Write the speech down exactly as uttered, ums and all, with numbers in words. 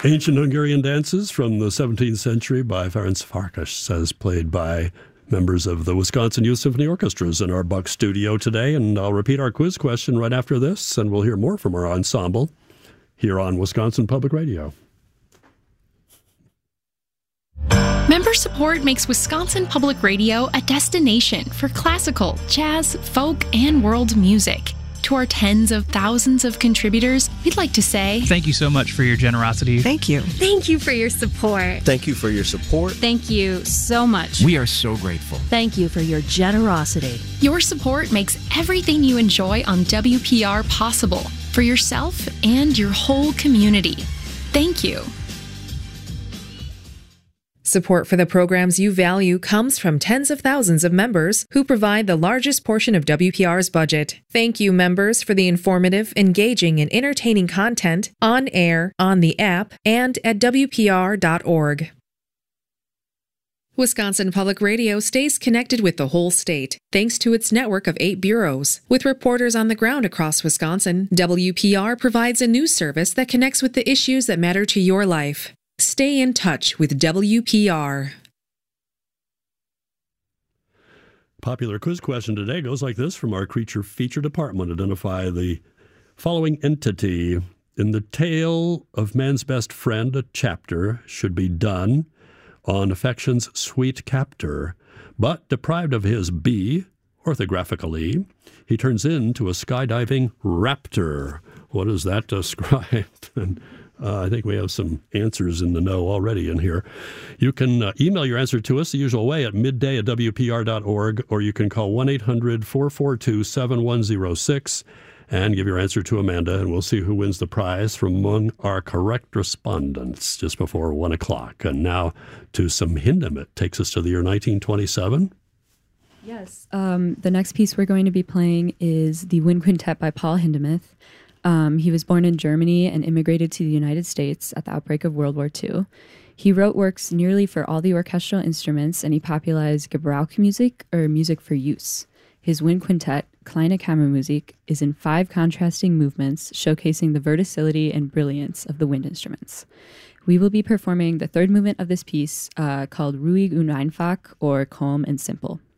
Ancient Hungarian dances from the seventeenth century by Ferenc Farkas, as played by members of the Wisconsin Youth Symphony Orchestras in our Buck studio today. And I'll repeat our quiz question right after this, and we'll hear more from our ensemble here on Wisconsin Public Radio. Member support makes Wisconsin Public Radio a destination for classical, jazz, folk, and world music. To our tens of thousands of contributors, we'd like to say thank you so much for your generosity. Thank you. Thank you for your support. Thank you for your support. Thank you so much. We are so grateful. Thank you for your generosity. Your support makes everything you enjoy on W P R possible for yourself and your whole community. Thank you. Support for the programs you value comes from tens of thousands of members who provide the largest portion of W P R's budget. Thank you, members, for the informative, engaging, and entertaining content on air, on the app, and at W P R dot org. Wisconsin Public Radio stays connected with the whole state, thanks to its network of eight bureaus. With reporters on the ground across Wisconsin, W P R provides a news service that connects with the issues that matter to your life. Stay in touch with W P R. Popular quiz question today goes like this from our creature feature department. Identify the following entity. In the tale of man's best friend, a chapter should be done on affection's sweet captor, but deprived of his B, orthographically, he turns into a skydiving raptor. What does that describe? And Uh, I think we have some answers in the know already in here. You can uh, email your answer to us the usual way at midday at W P R dot org, or you can call one eight hundred four four two seven one zero six and give your answer to Amanda, and we'll see who wins the prize from among our correct respondents just before one o'clock. And now to some Hindemith. Takes us to the year nineteen twenty-seven. Yes. Um, the next piece we're going to be playing is the Wind Quintet by Paul Hindemith. Um, he was born in Germany and immigrated to the United States at the outbreak of World War Two. He wrote works nearly for all the orchestral instruments, and he popularized Gebrauchmusik, or music for use. His wind quintet, Kleine Kammermusik, is in five contrasting movements, showcasing the versatility and brilliance of the wind instruments. We will be performing the third movement of this piece, uh, called Ruhig und Einfach, or Calm and Simple.